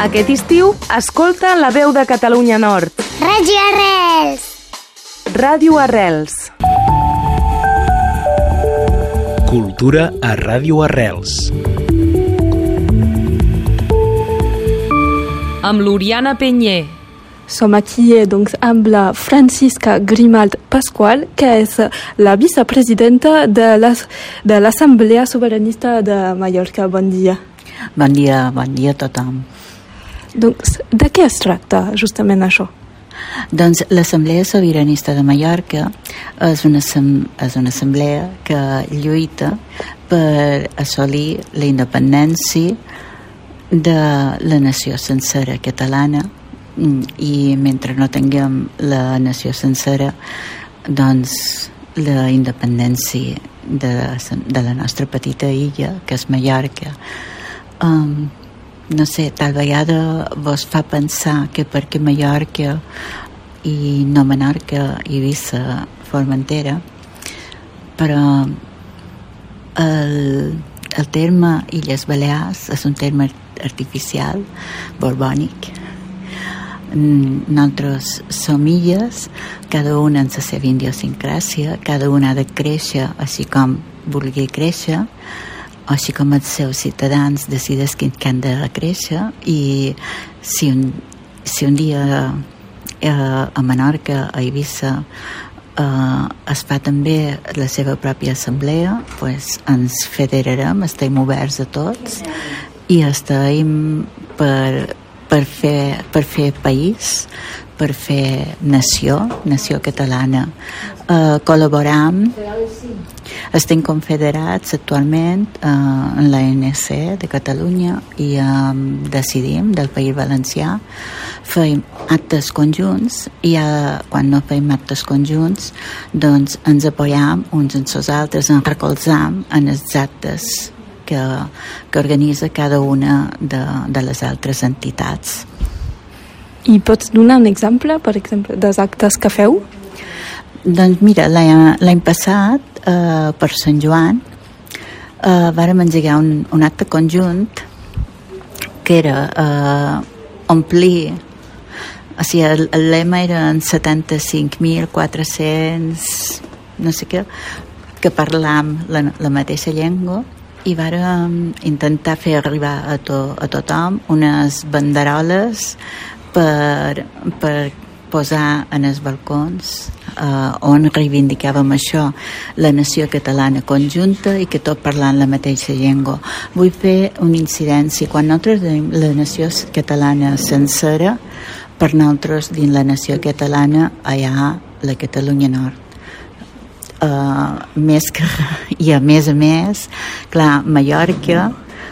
Aquest estiu, escolta La Veu de Catalunya Nord. Ràdio Arrels. Ràdio Arrels. Cultura a Ràdio Arrels. Amb l'Oriana Penyer. Som aquí doncs, amb la Francisca Grimald Pascual, que és la vicepresidenta de l'Assemblea Sobiranista de Mallorca. Bon dia. Bon dia a tothom. Doncs, de què es tracta justament això? Doncs l'Assemblea Sobiranista de Mallorca és una assemblea que lluita per assolir la independència de la nació sencera catalana, i mentre no tinguem la nació sencera, doncs la independència de la nostra petita illa, que és Mallorca, no sé, tal vegada vos fa pensar que perquè Mallorca i no Menorca, Eivissa, Formentera, però el terme Illes Balears és un terme artificial, borbònic. Nosaltres som illes, cada una amb la seva idiosincràsia, cada una ha de créixer així com vulgui créixer, així com els seus ciutadans decideixen que han de créixer, i si un dia a Menorca, a Eivissa, es fa també la seva pròpia assemblea, doncs ens federarem, estem oberts a tots i estem per fer país, per fer nació catalana. Col·laboram, estem confederats actualment en l'ANC de Catalunya i Decidim del País Valencià. Fem actes conjunts i quan no fem actes conjunts doncs ens apoyam uns en els altres, ens recolzam en els actes que organitza cada una de les altres entitats. I pots donar un exemple, per exemple, dels actes que feu? Doncs mira, l'any passat, per Sant Joan, vàrem engegar un acte conjunt que era omplir, o sigui, el lema eren 75.400, no sé què, que parlam la mateixa llengua, i vàrem intentar fer arribar a tothom unes banderoles per posar en els balcons on reivindicàvem això, la nació catalana conjunta i que tot parlant la mateixa llengua. Vull fer una incidència. Quan nosaltres diem la nació catalana sencera, per nosaltres dins la nació catalana hi ha la Catalunya Nord. Més que, i a més, clar, Mallorca,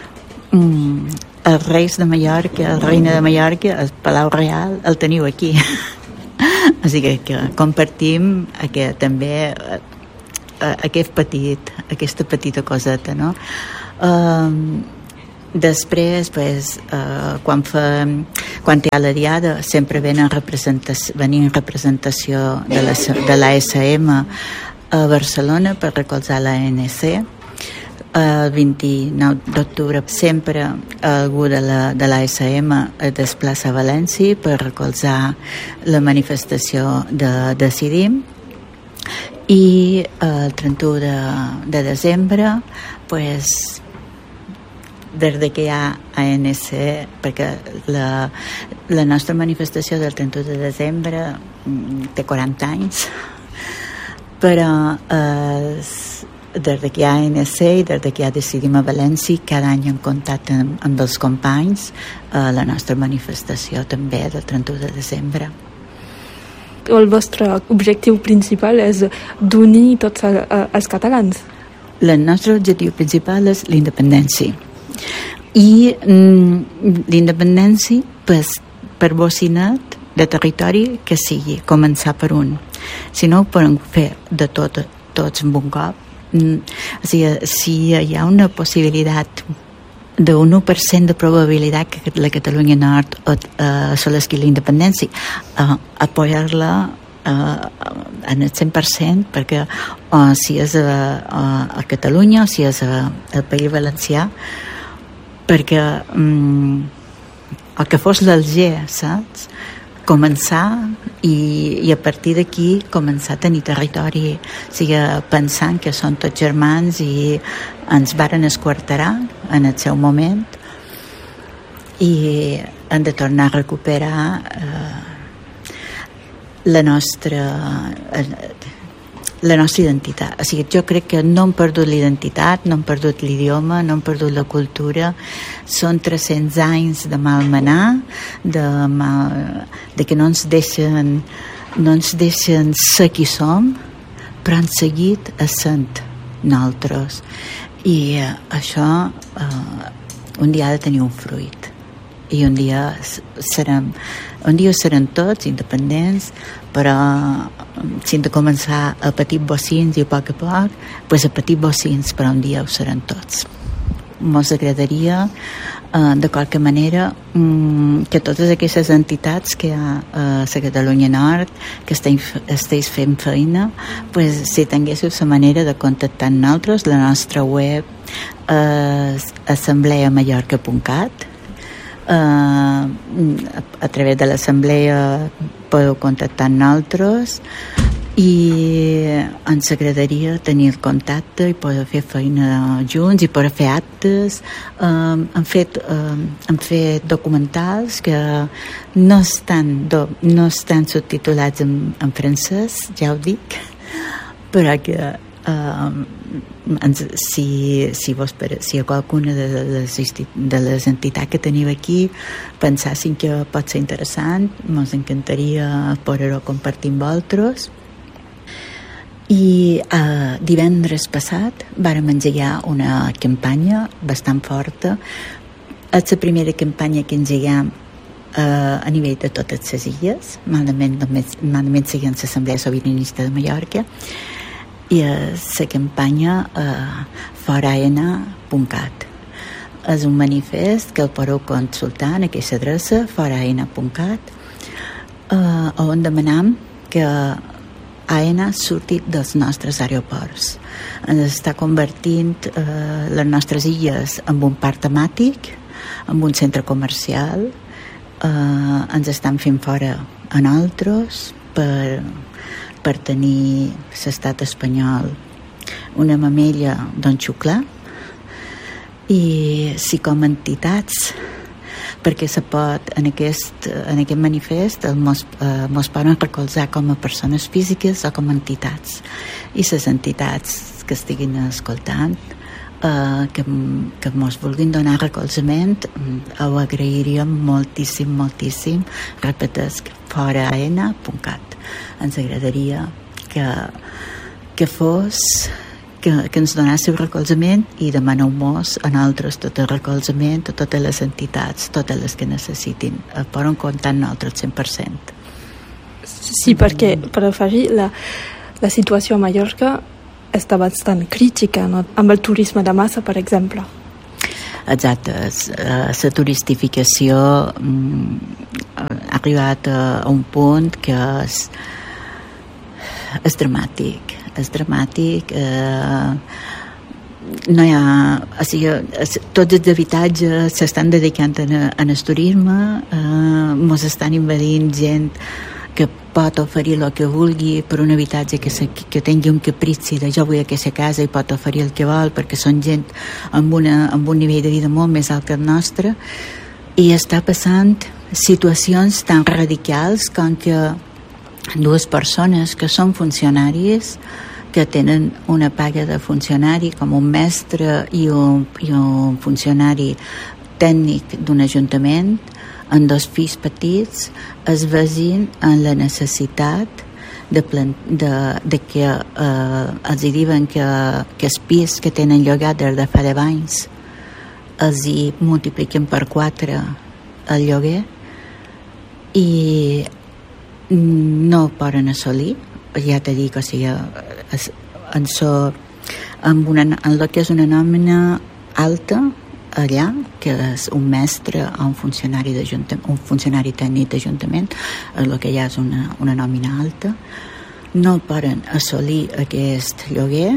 els reis de Mallorca, el reina de Mallorca, el Palau Real, el teniu aquí. O sigui que compartim també aquesta petita coseta, no? Després, quan hi ha la diada, sempre venim representació de l'ASM a Barcelona per recolzar l'ANC. El 29 d'octubre sempre algú de l'ASM es desplaça a València per recolzar la manifestació de Decidim, i el 31 de desembre des que hi ha ANC, perquè la nostra manifestació del 31 de desembre té 40 anys, però des que hi ha ANC i des que ja decidim a València, cada any en contacte amb els companys, la nostra manifestació també del 31 de desembre. El vostre objectiu principal és d'unir tots els catalans? El nostre objectiu principal és la independència. I l'independència per bocinat de territori que sigui, començar per un. Si no ho podem fer de tots en un cop. O sigui, si hi ha una possibilitat d'un 1% de probabilitat que la Catalunya Nord assoleixi la independència, apoyar-la en el 100%, perquè si és a Catalunya o si és al País Valencià, perquè o que fos l'Alger, saps? Començar i a partir d'aquí començar a tenir territori, o sigui, pensant que són tots germans i ens varen esquarterar en el seu moment i hem de tornar a recuperar la nostra identitat. O sigui, jo crec que no hem perdut l'identitat, no hem perdut l'idioma, no hem perdut la cultura. Són 300 anys de malmenar, de que no ens deixen ser qui som, però han seguit essent nosaltres. I això un dia ha de tenir un fruit. I un dia serem tots independents, però si hem de començar a petits bocins i a poc, doncs a petits bocins, però un dia ho seran tots. Ens agradaria, de qualque manera, que totes aquestes entitats que hi ha a la Catalunya Nord, que esteu fent feina, doncs, si tinguéssiu la manera de contactar amb nosaltres, la nostra web és assembleamallorca.cat. A través de l'assemblea podeu contactar amb nosaltres i ens agradaria tenir el contacte i poder fer feina junts i poder fer actes. Hem fet documentals que no estan subtitulats en francès, ja ho dic, però que si a qualcuna de les entitats que teniu aquí pensassin que pot ser interessant, ens encantaria poder-ho compartir amb vosaltres. I divendres passat vàrem engegar una campanya bastant forta. És la primera campanya que engegam a nivell de totes les illes, malament seguint l'Assemblea Sobiranista de Mallorca, i la campanya foraena.cat. És un manifest que el podeu consultar en aquesta adreça, foraena.cat, on demanam que AENA surti dels nostres aeroports. Ens està convertint les nostres illes en un parc temàtic, en un centre comercial, ens estan fent fora a nosaltres per tenir l'estat espanyol una mamella d'on xuclar, i si com a entitats, perquè se pot en aquest manifest mos poden recolzar com a persones físiques o com a entitats, i les entitats que estiguin escoltant que mos vulguin donar recolzament ho agrairíem moltíssim. Repetesc, foraena.cat. Ens agradaria que ens donéssiu recolzament i demaneu-nos a nosaltres tot el recolzament a totes les entitats, totes les que necessitin. Poden comptar amb nosaltres 100%. Sí, perquè per afegir la situació a Mallorca està bastant crítica, no? Amb el turisme de massa, per exemple. Exacte, la turistificació ha arribat a un punt que és dramàtic. No hi ha, o sigui, tots els habitatges s'estan dedicant en el turisme, mos estan invadint gent que pot oferir el que vulgui per un habitatge que tingui un caprici de jo vull aquesta casa, i pot oferir el que vol perquè són gent amb un nivell de vida molt més alt que el nostre, i està passant situacions tan radicals com que dues persones que són funcionaris, que tenen una paga de funcionari com un mestre i un funcionari tècnic d'un ajuntament, en dos fills petits, es basin en la necessitat de que els diuen que els pis que tenen llogat des de fa 10 anys els hi multipliquen per 4 el lloguer i no poden assolir, ja t'he dit, o sigui, en el que és una nòmina alta allà, que és un mestre o un funcionari tècnic d'Ajuntament, el que ja és una nòmina alta, no poden assolir aquest lloguer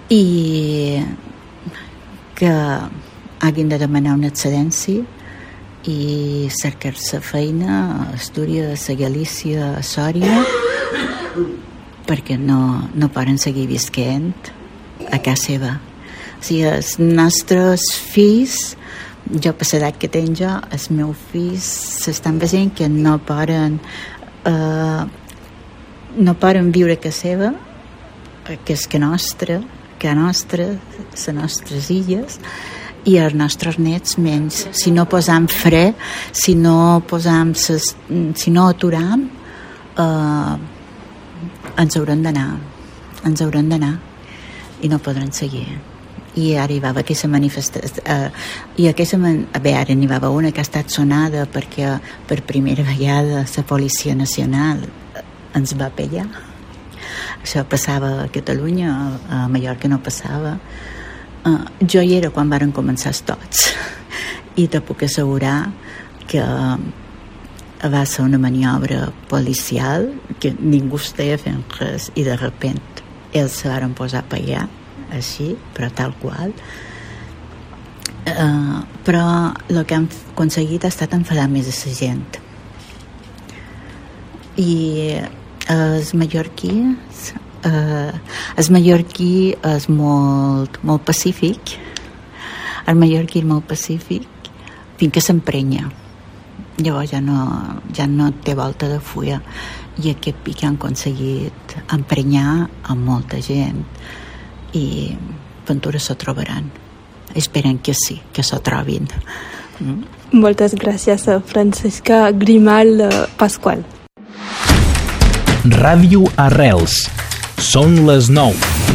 i que hagin de demanar una excedència i cercar-se feina a Astúries, a Galícia, a Sòria, perquè no poden seguir visquent a casa seva. O sigui, els nostres fills, jo per l'edat que tinc jo, els meus fills s'estan veient que no poden viure a casa seva, que és que nostra, les nostres illes, i els nostres nets menys. Si no posam fre, si no aturam, ens haurem d'anar i no podran seguir. I arribava aquesta manifestació, ara n'hi va una que ha estat sonada perquè per primera vegada la Policia Nacional ens va pellar. Això passava a Catalunya, a Mallorca no passava. Jo hi era quan varen començar tots i te puc assegurar que va ser una maniobra policial que ningú estava fent res i de repente ells se varen posar a pegar així, però tal qual. Però el que han aconseguit ha estat enfadar més a la gent. I els mallorquins el mallorquí és molt pacífic. El mallorquí és molt pacífic fins que s'emprenya. Llavors ja no té volta de fulla. I aquest pic han aconseguit emprenyar amb molta gent i Ventura s'ho trobaran. Esperen que sí, que s'ho trobin. Moltes gràcies a Francesca Grimald Pasqual. Ràdio Arrels. Són les 9.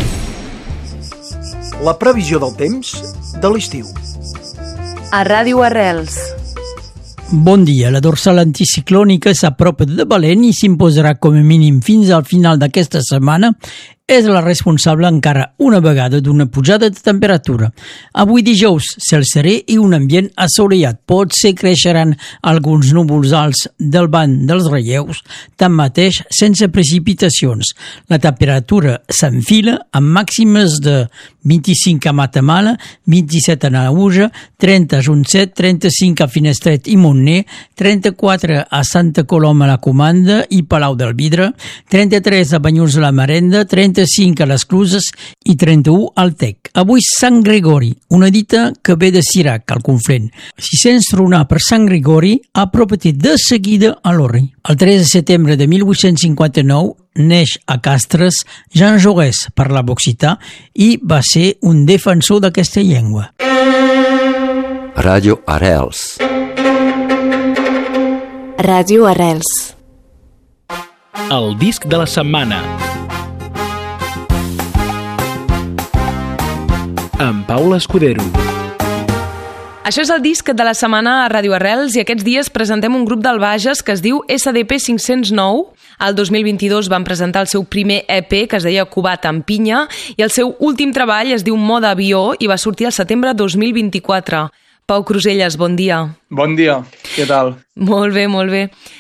La previsió del temps de l'estiu. A Ràdio Arrels. Bon dia. La dorsal anticiclònica s'apropa de valent i s'imposarà com a mínim fins al final d'aquesta setmana. És la responsable encara una vegada d'una pujada de temperatura. Avui dijous, cel serè i un ambient assolellat. Potser creixeran alguns núvols alts del banc dels relleus, tanmateix sense precipitacions. La temperatura s'enfila amb màximes de 25 a Matamala, 27 a Naüja, 30 a Junset, 35 a Finestret i Montner, 34 a Santa Coloma la Comanda i Palau del Vidre, 33 a Banyuls la Marenda, 35 a les Cluses i 31 al Tec. Avui Sant Gregori, una dita que ve de Cirac, al Conflent. Si sents tronar per Sant Gregori, apropa-t'hi de seguida a l'Orri. El 3 de setembre de 1859 neix a Castres Jean Jaurès, parlava occità, i va ser un defensor d'aquesta llengua. Ràdio Arrels. Ràdio Arrels. El disc de la setmana. Amb Paula Escudero. Això és el disc de la setmana a Ràdio Arrels i aquests dies presentem un grup del Bages que es diu SDP 509. El 2022 van presentar el seu primer EP que es deia Cubat amb pinya i el seu últim treball es diu Moda Avió i va sortir al setembre 2024. Pau Cruselles, bon dia. Bon dia, què tal? Molt bé, molt bé.